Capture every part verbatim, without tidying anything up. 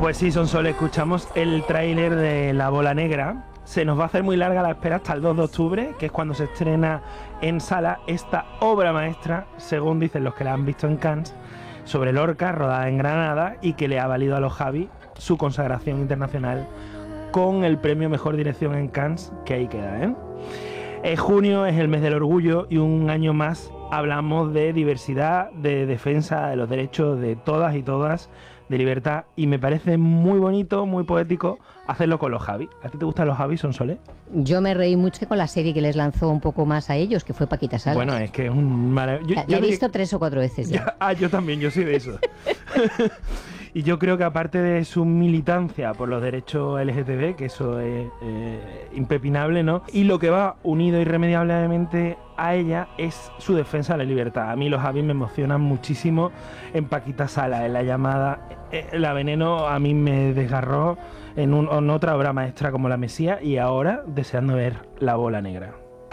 Pues sí, Sonsole, escuchamos el tráiler de La Bola Negra. Se nos va a hacer muy larga la espera hasta el dos de octubre, que es cuando se estrena en sala esta obra maestra, según dicen los que la han visto en Cannes, sobre Lorca, rodada en Granada, y que le ha valido a los Javi su consagración internacional con el premio Mejor Dirección en Cannes, que ahí queda, ¿eh? Eh, junio es el mes del orgullo y un año más hablamos de diversidad, de defensa de los derechos de todas y todas, de libertad, y me parece muy bonito, muy poético hacerlo con los Javi. ¿A ti te gustan los Javi, Sonsole? Yo me reí mucho con la serie que les lanzó un poco más a ellos, que fue Paquita Salas. Bueno, es que es un maravilloso. La he visto que... tres o cuatro veces ya. ya. Ah, yo también, yo soy de eso. Y yo creo que aparte de su militancia por los derechos L G T B, que eso es eh, impepinable, ¿no? Y lo que va unido irremediablemente a ella es su defensa de la libertad. A mí los Javi me emocionan muchísimo en Paquita Salas, en La Llamada. Eh, la Veneno a mí me desgarró en, un, en otra obra maestra como La Mesía, y ahora deseando ver La Bola Negra.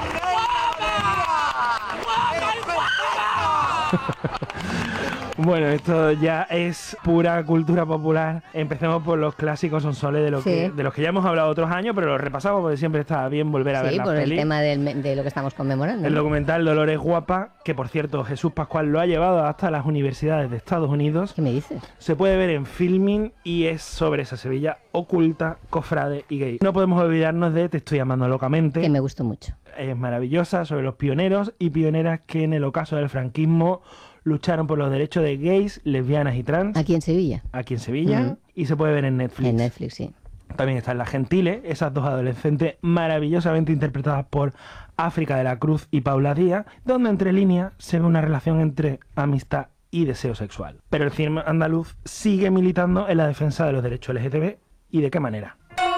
Bueno, esto ya es pura cultura popular. Empecemos por los clásicos Sonsole de, lo sí. que, de los que ya hemos hablado otros años, pero los repasamos porque siempre está bien volver a sí, ver las por pelis. el tema del, de lo que estamos conmemorando. El documental Dolores Guapa, que por cierto Jesús Pascual lo ha llevado hasta las universidades de Estados Unidos. ¿Qué me dices? Se puede ver en Filmin y es sobre esa Sevilla oculta, cofrade y gay. No podemos olvidarnos de Te estoy amando locamente. Que me gustó mucho. Es maravillosa, sobre los pioneros y pioneras que en el ocaso del franquismo lucharon por los derechos de gays, lesbianas y trans. Aquí en Sevilla. Aquí en Sevilla. Uh-huh. Y se puede ver en Netflix. En Netflix, sí. También están Las Gentiles, esas dos adolescentes maravillosamente interpretadas por África de la Cruz y Paula Díaz, donde entre líneas se ve una relación entre amistad y deseo sexual. Pero el cine andaluz sigue militando en la defensa de los derechos L G T B. ¿Y de qué manera?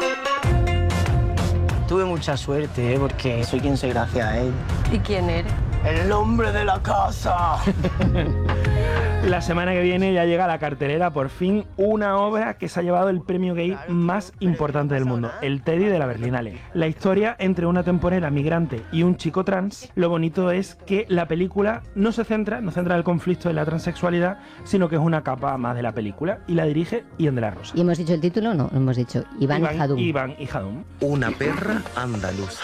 Tuve mucha suerte, ¿eh? Porque soy quien soy gracias a él. ¿Y quién eres? ¡El hombre de la casa! La semana que viene ya llega a la cartelera por fin una obra que se ha llevado el premio gay más importante del mundo, el Teddy de la Berlinale. La historia entre una temporera migrante y un chico trans. Lo bonito es que la película no se centra, no centra el conflicto de la transexualidad, sino que es una capa más de la película, y la dirige Ian de la Rosa. ¿Y hemos dicho el título? No, hemos dicho Iván, Iván Jadum. Iván y Jadum. Una perra andaluza.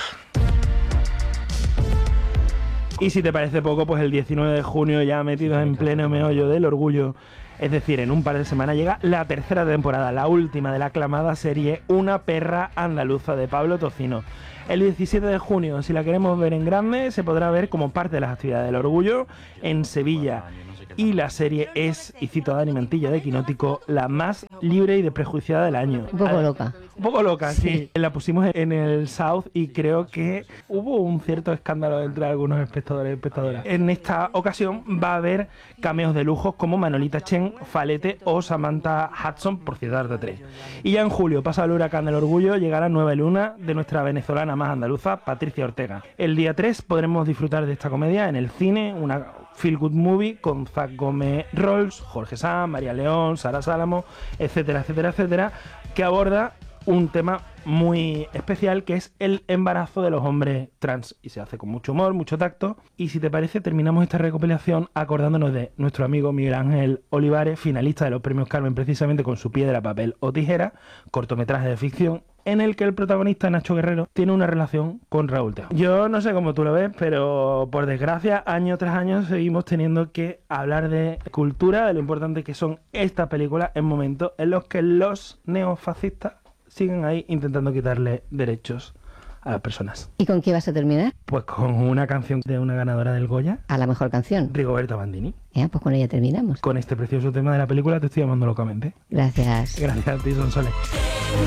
Y si te parece poco, pues el diecinueve de junio, ya metidos en pleno meollo del orgullo, es decir, en un par de semanas, llega la tercera temporada, la última de la aclamada serie Una perra andaluza de Pablo Tocino. El diecisiete de junio, si la queremos ver en grande, se podrá ver como parte de las actividades del orgullo en Sevilla. Y la serie es, y cito a Dani Mantilla de Quinótico, la más libre y desprejuiciada del año. Un poco loca. Un poco loca, sí. sí. La pusimos en el South y creo que hubo un cierto escándalo entre algunos espectadores y espectadoras. En esta ocasión va a haber cameos de lujos como Manolita Chen, Falete o Samantha Hudson, por citar de tres. Y ya en julio, pasa el huracán del orgullo, llegará Nueva Luna de nuestra venezolana más andaluza, Patricia Ortega. El día tres podremos disfrutar de esta comedia en el cine, una feel good movie con Zach Gómez Rolls, Jorge Sanz, María León, Sara Sálamo, etcétera, etcétera, etcétera, que aborda un tema muy especial, que es el embarazo de los hombres trans, y se hace con mucho humor, mucho tacto. Y si te parece, terminamos esta recopilación acordándonos de nuestro amigo Miguel Ángel Olivares, finalista de los premios Carmen precisamente con su Piedra, papel o tijera, cortometraje de ficción en el que el protagonista, Nacho Guerrero, tiene una relación con Raúl Tejón. Yo no sé cómo tú lo ves, pero por desgracia, año tras año seguimos teniendo que hablar de cultura, de lo importante que son estas películas en momentos en los que los neofascistas siguen ahí intentando quitarle derechos a las personas. ¿Y con qué vas a terminar? Pues con una canción de una ganadora del Goya. A la mejor canción. Rigoberta Bandini. Ya, pues con ella terminamos. Con este precioso tema de la película Te estoy amando locamente. Gracias. Gracias a ti, Sonsole.